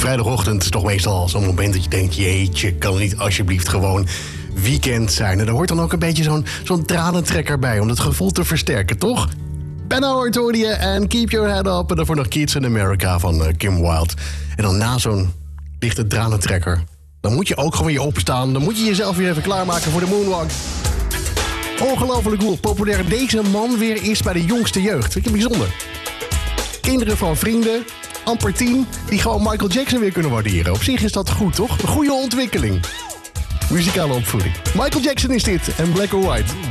vrijdagochtend is toch meestal zo'n moment dat je denkt... jeetje, kan het niet alsjeblieft gewoon weekend zijn? En er hoort dan ook een beetje zo'n tranentrekker bij om het gevoel te versterken, toch? Ben Howard hoorde je en Keep Your Head Up. En daarvoor nog Kids in America van Kim Wilde. En dan na zo'n lichte tranentrekker... dan moet je ook gewoon weer opstaan. Dan moet je jezelf weer even klaarmaken voor de moonwalk. Ongelooflijk hoe populair deze man weer is bij de jongste jeugd. Vind je bijzonder? Kinderen van vrienden, amper 10, die gewoon Michael Jackson weer kunnen waarderen. Op zich is dat goed, toch? Een goede ontwikkeling. Muzikale opvoeding. Michael Jackson is dit en Black or White.